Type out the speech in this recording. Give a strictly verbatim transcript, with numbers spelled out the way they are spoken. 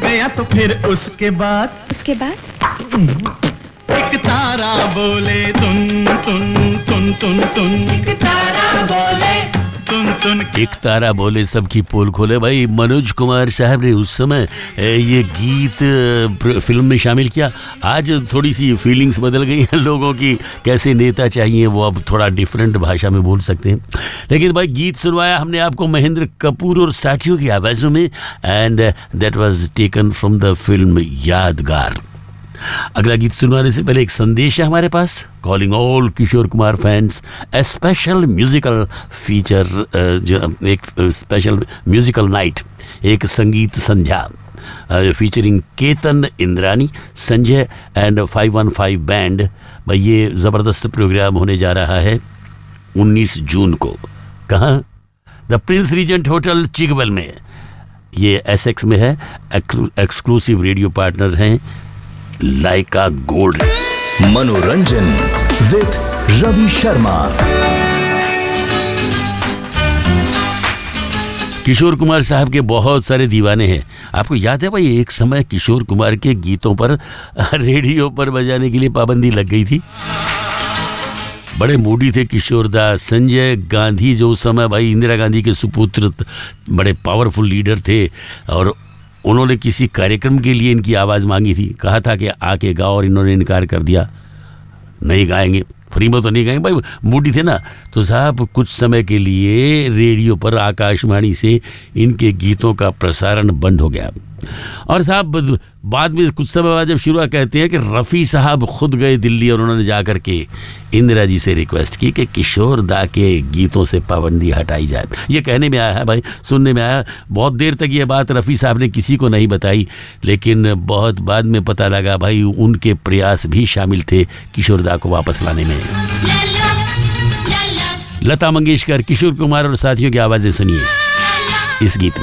गया तो फिर उसके बाद उसके बाद एक तारा बोले तुन तुन तुन तुन तुन, एक तारा बोले तुन तुन, एक तारा बोले सबकी पोल खोले। भाई मनोज कुमार साहब ने उस समय ये गीत फिल्म में शामिल किया। आज थोड़ी सी फीलिंग्स बदल गई हैं लोगों की, कैसे नेता चाहिए वो अब थोड़ा डिफरेंट भाषा में बोल सकते हैं। लेकिन भाई गीत सुनवाया हमने आपको महेंद्र कपूर और साथियों की आवाज़ों में, and that was taken from the film यादगार। अगला गीत सुनवाने से पहले एक संदेश है हमारे पास। Calling all Kishore Kumar fans, ए स्पेशल म्यूजिकल फीचर, जो एक स्पेशल म्यूजिकल नाइट, एक संगीत संध्या featuring Ketan Indrani, Sanjay and five one five band. भाई ये ज़बरदस्त प्रोग्राम होने जा रहा है उन्नीस जून को। कहाँ? द प्रिंस रीजेंट होटल चिगवल में। ये एसेक्स में है। एक्सक्लूसिव रेडियो पार्टनर हैं लाइका गोल्ड। मनोरंजन विद रवि शर्मा। किशोर कुमार साहब के बहुत सारे दीवाने हैं। आपको याद है भाई एक समय किशोर कुमार के गीतों पर रेडियो पर बजाने के लिए पाबंदी लग गई थी। बड़े मूडी थे किशोर दा। संजय गांधी जो उस समय भाई इंदिरा गांधी के सुपुत्र, बड़े पावरफुल लीडर थे, और उन्होंने किसी कार्यक्रम के लिए इनकी आवाज़ मांगी थी। कहा था कि आके गाओ, और इन्होंने इनकार कर दिया, नहीं गाएंगे, फ्री में तो नहीं गाएंगे। भाई मूडी थे ना, तो साहब कुछ समय के लिए रेडियो पर आकाशवाणी से इनके गीतों का प्रसारण बंद हो गया। और साहब बाद में कुछ समय बाद जब शुरू कहते हैं कि रफ़ी साहब खुद गए दिल्ली और उन्होंने जा कर के इंदिरा जी से रिक्वेस्ट की कि किशोर दा के गीतों से पाबंदी हटाई जाए। ये कहने में आया है भाई, सुनने में आया। बहुत देर तक ये बात रफ़ी साहब ने किसी को नहीं बताई, लेकिन बहुत बाद में पता लगा भाई उनके प्रयास भी शामिल थे किशोर दा को वापस लाने में। लता मंगेशकर, किशोर कुमार और साथियों की आवाज़ें सुनिए इस गीत में।